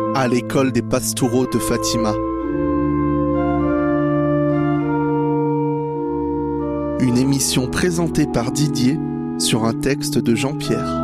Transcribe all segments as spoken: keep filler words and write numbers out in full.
à l'école des Pastoureaux de Fatima. Une émission présentée par Didier sur un texte de Jean-Pierre.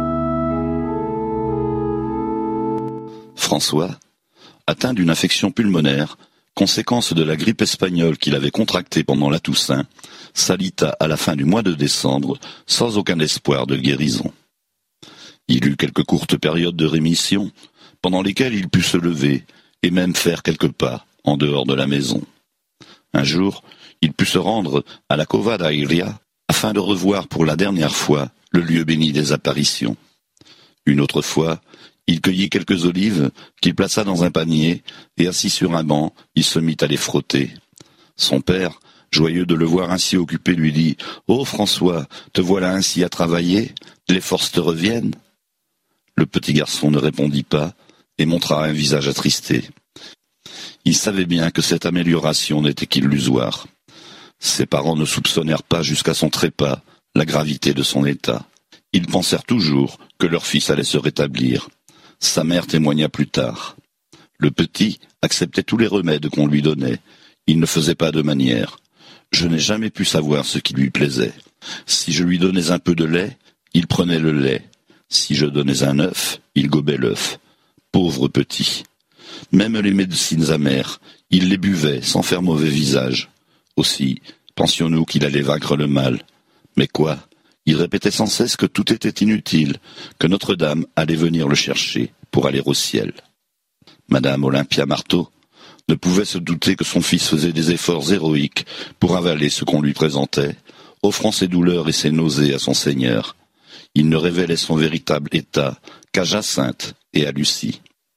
François, atteint d'une infection pulmonaire, conséquence de la grippe espagnole qu'il avait contractée pendant la Toussaint, s'alita à la fin du mois de décembre sans aucun espoir de guérison. Il eut quelques courtes périodes de rémission, pendant lesquelles il put se lever et même faire quelques pas en dehors de la maison. Un jour, il put se rendre à la Cova da Iria afin de revoir pour la dernière fois le lieu béni des apparitions. Une autre fois, il cueillit quelques olives qu'il plaça dans un panier et assis sur un banc, il se mit à les frotter. Son père, joyeux de le voir ainsi occupé, lui dit « Oh François, te voilà ainsi à travailler, les forces te reviennent ?» Le petit garçon ne répondit pas et montra un visage attristé. Il savait bien que cette amélioration n'était qu'illusoire. Ses parents ne soupçonnèrent pas jusqu'à son trépas la gravité de son état. Ils pensèrent toujours que leur fils allait se rétablir. Sa mère témoigna plus tard. Le petit acceptait tous les remèdes qu'on lui donnait. Il ne faisait pas de manière. Je n'ai jamais pu savoir ce qui lui plaisait. Si je lui donnais un peu de lait, il prenait le lait. Si je donnais un œuf, il gobait l'œuf. Pauvre petit. Même les médecines amères, il les buvait sans faire mauvais visage. Aussi, pensions-nous qu'il allait vaincre le mal. Mais quoi ? Il répétait sans cesse que tout était inutile, que Notre-Dame allait venir le chercher pour aller au ciel. Madame Olympia Marteau ne pouvait se douter que son fils faisait des efforts héroïques pour avaler ce qu'on lui présentait, offrant ses douleurs et ses nausées à son Seigneur. Il ne révélait son véritable état qu'à Jacinthe et à Lucie.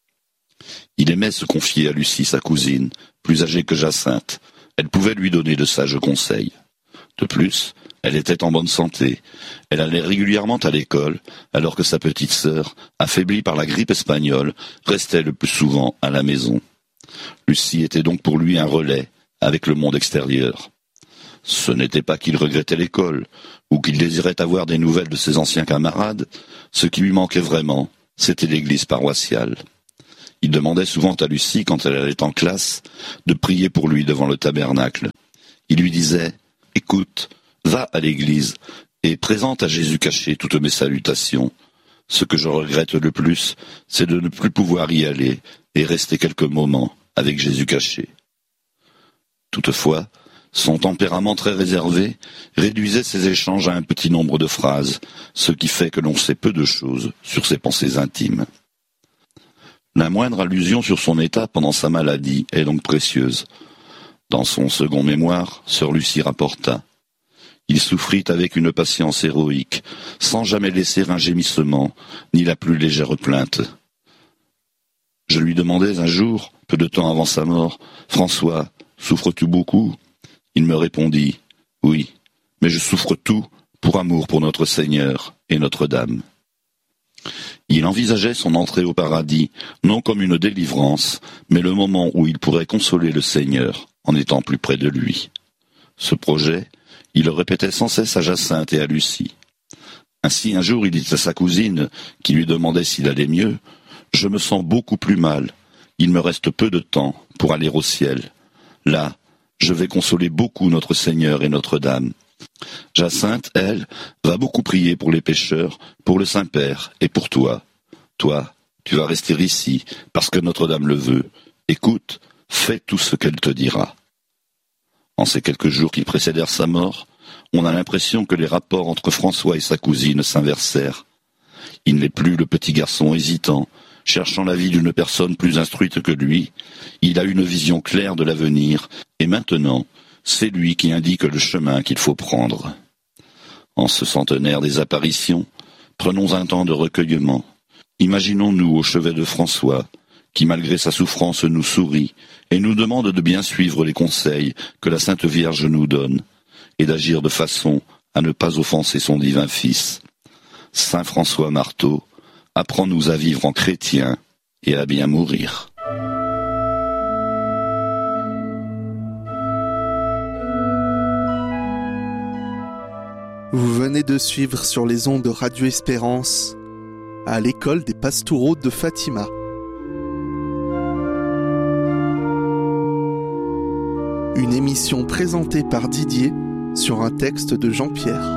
Il aimait se confier à Lucie, sa cousine, plus âgée que Jacinthe. Elle pouvait lui donner de sages conseils. De plus, elle était en bonne santé. Elle allait régulièrement à l'école, alors que sa petite sœur, affaiblie par la grippe espagnole, restait le plus souvent à la maison. Lucie était donc pour lui un relais avec le monde extérieur. Ce n'était pas qu'il regrettait l'école, ou qu'il désirait avoir des nouvelles de ses anciens camarades. Ce qui lui manquait vraiment, c'était l'église paroissiale. Il demandait souvent à Lucie, quand elle allait en classe, de prier pour lui devant le tabernacle. Il lui disait « Écoute, va à l'église et présente à Jésus caché toutes mes salutations. Ce que je regrette le plus, c'est de ne plus pouvoir y aller et rester quelques moments avec Jésus caché. » Toutefois, son tempérament très réservé réduisait ses échanges à un petit nombre de phrases, ce qui fait que l'on sait peu de choses sur ses pensées intimes. La moindre allusion sur son état pendant sa maladie est donc précieuse. Dans son second mémoire, sœur Lucie rapporta « Il souffrit avec une patience héroïque, sans jamais laisser un gémissement, ni la plus légère plainte. Je lui demandais un jour, peu de temps avant sa mort, « François, souffres-tu beaucoup ?» Il me répondit « Oui, mais je souffre tout pour amour pour notre Seigneur et Notre-Dame. » Il envisageait son entrée au paradis, non comme une délivrance, mais le moment où il pourrait consoler le Seigneur en étant plus près de lui. Ce projet, il le répétait sans cesse à Jacinthe et à Lucie. Ainsi, un jour, il dit à sa cousine, qui lui demandait s'il allait mieux, « Je me sens beaucoup plus mal. Il me reste peu de temps pour aller au ciel. Là, je vais consoler beaucoup notre Seigneur et Notre-Dame. » Jacinthe, elle, va beaucoup prier pour les pécheurs, pour le Saint-Père et pour toi. Toi, tu vas rester ici, parce que Notre-Dame le veut. Écoute, fais tout ce qu'elle te dira. En ces quelques jours qui précédèrent sa mort, on a l'impression que les rapports entre François et sa cousine s'inversèrent. Il n'est plus le petit garçon hésitant, cherchant l'avis d'une personne plus instruite que lui. Il a une vision claire de l'avenir, et maintenant, c'est lui qui indique le chemin qu'il faut prendre. En ce centenaire des apparitions, prenons un temps de recueillement. Imaginons-nous au chevet de François, qui malgré sa souffrance nous sourit et nous demande de bien suivre les conseils que la Sainte Vierge nous donne, et d'agir de façon à ne pas offenser son divin Fils. Saint François Marteau, apprends-nous à vivre en chrétien et à bien mourir. Vous venez de suivre sur les ondes de Radio Espérance à l'école des Pastoureaux de Fatima. Une émission présentée par Didier sur un texte de Jean-Pierre.